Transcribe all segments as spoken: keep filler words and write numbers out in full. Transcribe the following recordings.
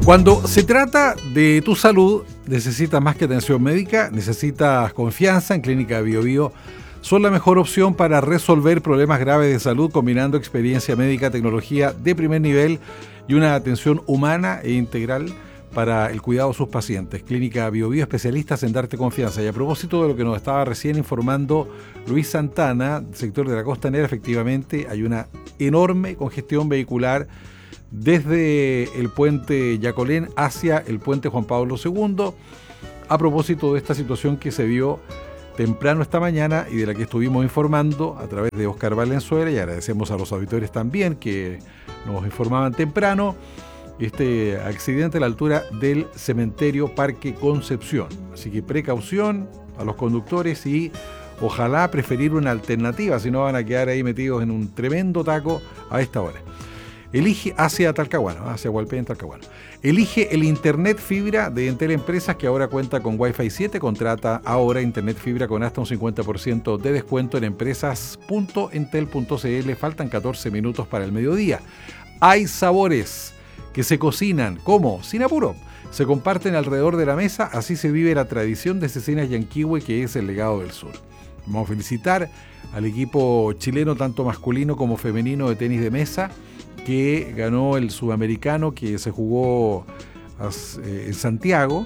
Cuando se trata de tu salud, necesitas más que atención médica, necesitas confianza. En Clínica Bio Bio son la mejor opción para resolver problemas graves de salud, combinando experiencia médica, tecnología de primer nivel y una atención humana e integral para el cuidado de sus pacientes. Clínica Bio Bio, especialistas en darte confianza. Y a propósito de lo que nos estaba recién informando Luis Santana, sector de la Costanera, efectivamente hay una enorme congestión vehicular desde el puente Yacolén hacia el puente Juan Pablo segundo, a propósito de esta situación que se dio temprano esta mañana y de la que estuvimos informando a través de Oscar Valenzuela, y agradecemos a los auditores también que nos informaban temprano. Este accidente a la altura del cementerio Parque Concepción. Así que precaución a los conductores y ojalá preferir una alternativa, si no van a quedar ahí metidos en un tremendo taco a esta hora. Elige hacia Talcahuano, hacia Hualpén, Talcahuano. Elige el Internet Fibra de Entel Empresas, que ahora cuenta con Wi-Fi siete. Contrata ahora Internet Fibra con hasta un cincuenta por ciento de descuento en empresas punto entel punto cl. Faltan catorce minutos para el mediodía. Hay sabores que se cocinan, ¿cómo? Sin apuro. Se comparten alrededor de la mesa, así se vive la tradición de Cecinas Yanquihue, que es el legado del sur. Vamos a felicitar al equipo chileno, tanto masculino como femenino, de tenis de mesa, que ganó el sudamericano, que se jugó en Santiago.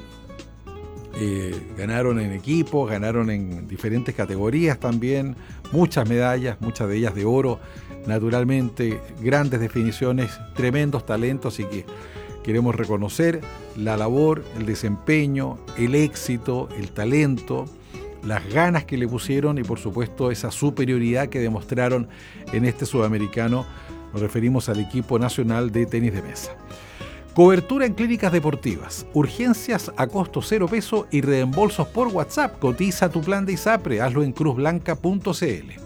Eh, ganaron en equipo, ganaron en diferentes categorías también, muchas medallas, muchas de ellas de oro, naturalmente, grandes definiciones, tremendos talentos, y que queremos reconocer la labor, el desempeño, el éxito, el talento, las ganas que le pusieron y por supuesto esa superioridad que demostraron en este sudamericano. Nos referimos al equipo nacional de tenis de mesa. Cobertura en clínicas deportivas, urgencias a costo cero peso y reembolsos por WhatsApp. Cotiza tu plan de ISAPRE, hazlo en cruz blanca punto cl.